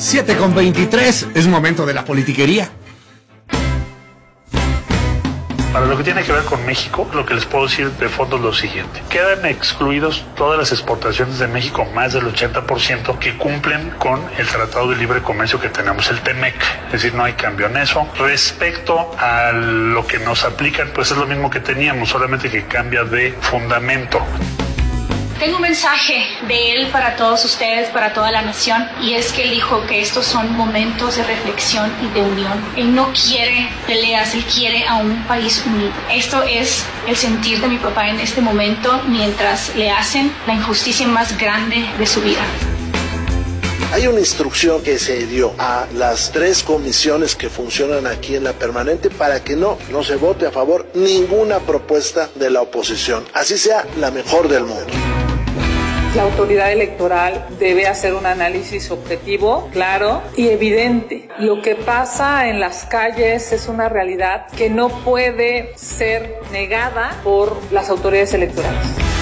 7:23, es momento de la politiquería. Para lo que tiene que ver con México, lo que les puedo decir de fondo es lo siguiente. Quedan excluidos todas las exportaciones de México, más del 80%, que cumplen con el Tratado de Libre Comercio que tenemos, el TEMEC. Es decir, no hay cambio en eso. Respecto a lo que nos aplican, pues es lo mismo que teníamos, solamente que cambia de fundamento. Tengo un mensaje de él para todos ustedes, para toda la nación, y es que él dijo que estos son momentos de reflexión y de unión. Él no quiere peleas, él quiere a un país unido. Esto es el sentir de mi papá en este momento, mientras le hacen la injusticia más grande de su vida. Hay una instrucción que se dio a las 3 comisiones que funcionan aquí en la permanente para que no se vote a favor ninguna propuesta de la oposición, así sea la mejor del mundo. La autoridad electoral debe hacer un análisis objetivo, claro y evidente. Lo que pasa en las calles es una realidad que no puede ser negada por las autoridades electorales.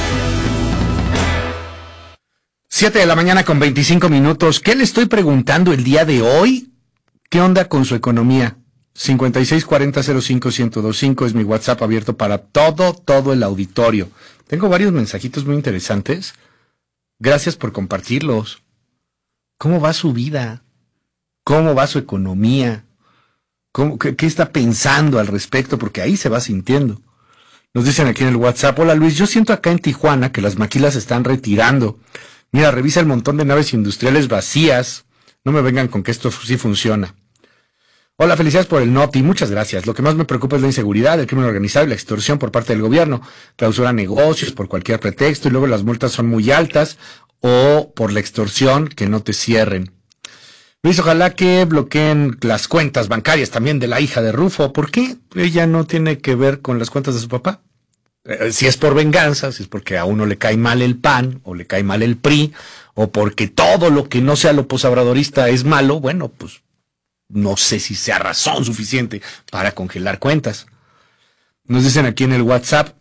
7:25 a.m. ¿Qué le estoy preguntando el día de hoy? ¿Qué onda con su economía? 5640-05-1025 es mi WhatsApp abierto para todo el auditorio. Tengo varios mensajitos muy interesantes. Gracias por compartirlos. ¿Cómo va su vida? ¿Cómo va su economía? ¿Qué está pensando al respecto? Porque ahí se va sintiendo. Nos dicen aquí en el WhatsApp: hola Luis, yo siento acá en Tijuana que las maquilas se están retirando. Mira, revisa el montón de naves industriales vacías. No me vengan con que esto sí funciona. Hola, felicidades por el Noti, muchas gracias. Lo que más me preocupa es la inseguridad, el crimen organizado y la extorsión por parte del gobierno. Clausura negocios por cualquier pretexto y luego las multas son muy altas, o por la extorsión que no te cierren. Luis, ojalá que bloqueen las cuentas bancarias también de la hija de Rufo. ¿Por qué? Ella no tiene que ver con las cuentas de su papá. Si es por venganza, si es porque a uno le cae mal el PAN, o le cae mal el PRI, o porque todo lo que no sea lo posabradorista es malo, bueno, pues no sé si sea razón suficiente para congelar cuentas. Nos dicen aquí en el WhatsApp,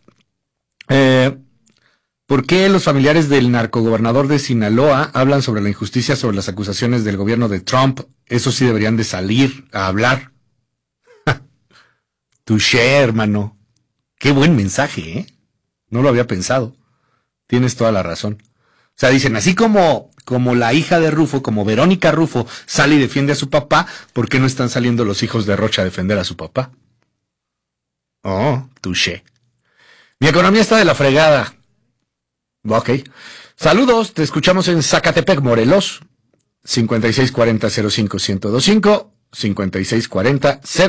¿por qué los familiares del narcogobernador de Sinaloa hablan sobre la injusticia, sobre las acusaciones del gobierno de Trump? Eso sí deberían de salir a hablar. Touché, hermano. Qué buen mensaje, ¿eh? No lo había pensado. Tienes toda la razón. O sea, dicen, así como la hija de Rufo, como Verónica Rufo, sale y defiende a su papá, ¿por qué no están saliendo los hijos de Rocha a defender a su papá? Oh, touché. Mi economía está de la fregada. Ok. Saludos, te escuchamos en Zacatepec, Morelos. 5640-05-1025, 5640-05.